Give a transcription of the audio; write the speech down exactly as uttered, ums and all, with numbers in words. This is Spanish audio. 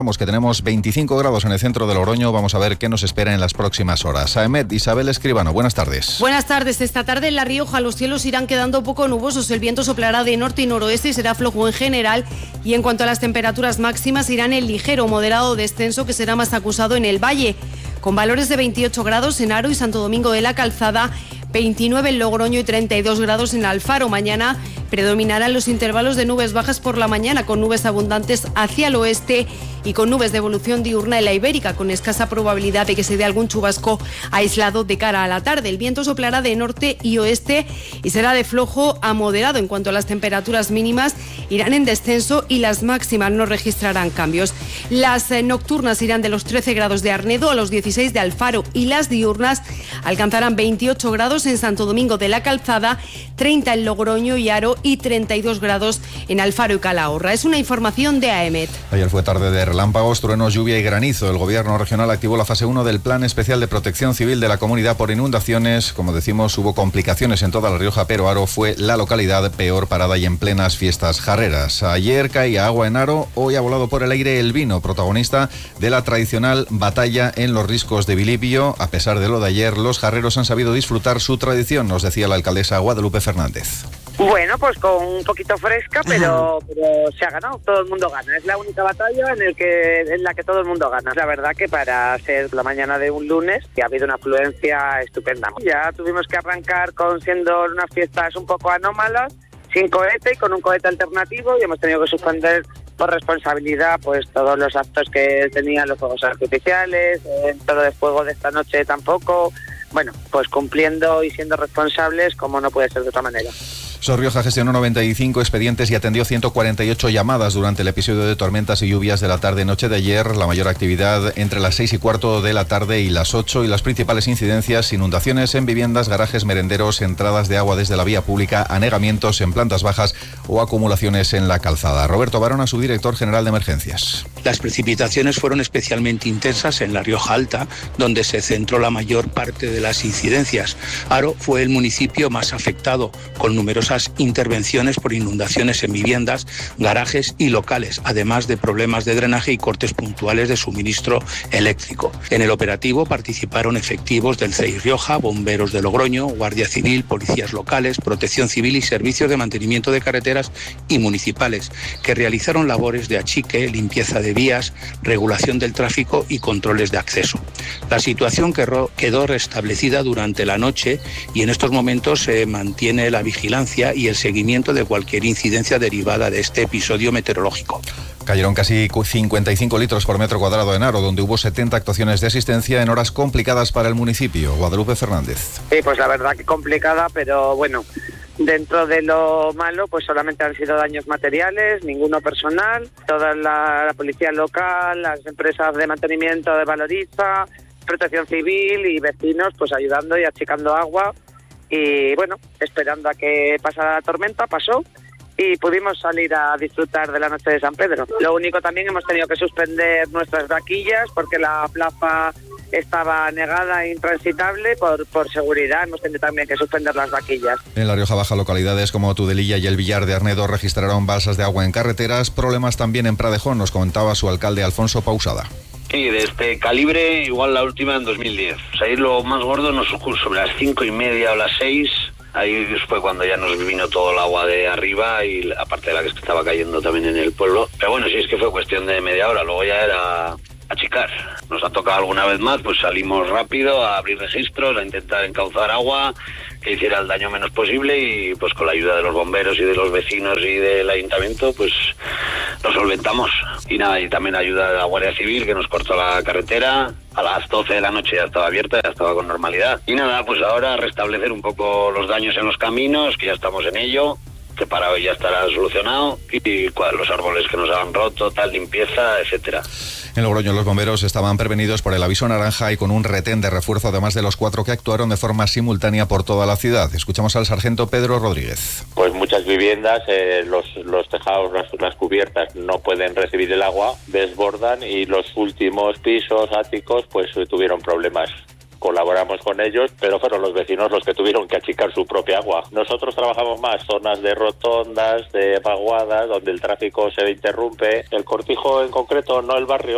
Vamos, que tenemos veinticinco grados en el centro de Logroño. Vamos a ver qué nos espera en las próximas horas. Aemet, Isabel Escribano, buenas tardes. Buenas tardes. Esta tarde en La Rioja los cielos irán quedando poco nubosos. El viento soplará de norte y noroeste y será flojo en general. Y en cuanto a las temperaturas máximas, irán en ligero o moderado descenso, que será más acusado en el valle, con valores de veintiocho grados en Haro y Santo Domingo de la Calzada, veintinueve en Logroño y treinta y dos grados en Alfaro. Mañana predominarán los intervalos de nubes bajas por la mañana, con nubes abundantes hacia el oeste y con nubes de evolución diurna en la Ibérica, con escasa probabilidad de que se dé algún chubasco aislado de cara a la tarde. El viento soplará de norte y oeste y será de flojo a moderado. En cuanto a las temperaturas mínimas, irán en descenso y las máximas no registrarán cambios. Las eh, nocturnas irán de los trece grados de Arnedo a los dieciséis de Alfaro y las diurnas alcanzarán veintiocho grados en Santo Domingo de la Calzada, treinta en Logroño y Haro y treinta y dos grados en Alfaro y Calahorra. Es una información de Aemet. Ayer fue tarde de relámpagos, truenos, lluvia y granizo. El Gobierno regional activó la fase uno del Plan Especial de Protección Civil de la comunidad por inundaciones. Como decimos, hubo complicaciones en toda La Rioja, pero Haro fue la localidad peor parada y en plenas fiestas jarreras. Ayer caía agua en Haro, hoy ha volado por el aire el vino, protagonista de la tradicional batalla en los riscos de Bilibio. A pesar de lo de ayer, los jarreros han sabido disfrutar su tradición, nos decía la alcaldesa Guadalupe Fernández. Bueno, pues con un poquito fresca, pero, pero se ha ganado, todo el mundo gana. Es la única batalla en, el que, en la que todo el mundo gana. La verdad que para ser la mañana de un lunes ha habido una afluencia estupenda. Ya tuvimos que arrancar con siendo unas fiestas un poco anómalas, sin cohete y con un cohete alternativo, y hemos tenido que suspender por responsabilidad pues todos los actos que tenían los fuegos artificiales, eh, todo el fuego de esta noche tampoco. Bueno, pues cumpliendo y siendo responsables como no puede ser de otra manera. Sor Rioja gestionó noventa y cinco expedientes y atendió ciento cuarenta y ocho llamadas durante el episodio de tormentas y lluvias de la tarde-noche de ayer. La mayor actividad entre las seis y cuarto de la tarde y las ocho, y las principales incidencias: inundaciones en viviendas, garajes, merenderos, entradas de agua desde la vía pública, anegamientos en plantas bajas o acumulaciones en la calzada. Roberto Barona, subdirector general de emergencias. Las precipitaciones fueron especialmente intensas en La Rioja Alta, donde se centró la mayor parte de las incidencias. Haro fue el municipio más afectado, con numerosas intervenciones por inundaciones en viviendas, garajes y locales, además de problemas de drenaje y cortes puntuales de suministro eléctrico. En el operativo participaron efectivos del C E I Rioja, bomberos de Logroño, Guardia Civil, policías locales, Protección Civil y servicios de mantenimiento de carreteras y municipales, que realizaron labores de achique, limpieza de vías, regulación del tráfico y controles de acceso. La situación quedó restablecida durante la noche y en estos momentos se mantiene la vigilancia y el seguimiento de cualquier incidencia derivada de este episodio meteorológico. Cayeron casi cincuenta y cinco litros por metro cuadrado en Haro, donde hubo setenta actuaciones de asistencia en horas complicadas para el municipio. Guadalupe Fernández. Sí, pues la verdad que complicada, pero bueno, dentro de lo malo, pues solamente han sido daños materiales, ninguno personal. Toda la, la policía local, las empresas de mantenimiento de Valoriza, Protección Civil y vecinos, pues ayudando y achicando agua. Y bueno, esperando a que pasara la tormenta, pasó y pudimos salir a disfrutar de la noche de San Pedro. Lo único, también hemos tenido que suspender nuestras vaquillas porque la plaza estaba negada e intransitable por, por seguridad. Hemos tenido también que suspender las vaquillas. En La Rioja Baja, localidades como Tudelilla y el Villar de Arnedo registraron balsas de agua en carreteras. Problemas también en Pradejón, nos comentaba su alcalde Alfonso Pausada. Sí, de este calibre, igual la última en dos mil diez. O sea, ahí lo más gordo nos ocurrió sobre las cinco y media o las seis. Ahí fue cuando ya nos vino todo el agua de arriba y aparte de la que estaba cayendo también en el pueblo. Pero bueno, sí, es que fue cuestión de media hora, luego ya era achicar. Nos ha tocado alguna vez más, pues salimos rápido a abrir registros, a intentar encauzar agua, que hiciera el daño menos posible y pues con la ayuda de los bomberos y de los vecinos y del ayuntamiento, pues lo solventamos. Y nada, y también ayuda de la Guardia Civil, que nos cortó la carretera. A las doce de la noche ya estaba abierta, ya estaba con normalidad. Y nada, pues ahora restablecer un poco los daños en los caminos, que ya estamos en ello, que para hoy ya estará solucionado, y los árboles que nos han roto, tal, limpieza, etcétera. En Logroño los bomberos estaban prevenidos por el aviso naranja y con un retén de refuerzo, además de los cuatro que actuaron de forma simultánea por toda la ciudad. Escuchamos al sargento Pedro Rodríguez. Pues muchas viviendas, eh, los, los tejados, las, las cubiertas no pueden recibir el agua, desbordan, y los últimos pisos, áticos, pues tuvieron problemas. Colaboramos con ellos, pero fueron los vecinos los que tuvieron que achicar su propia agua. Nosotros trabajamos más zonas de rotondas, de vaguadas, donde el tráfico se interrumpe. El Cortijo en concreto, no el barrio.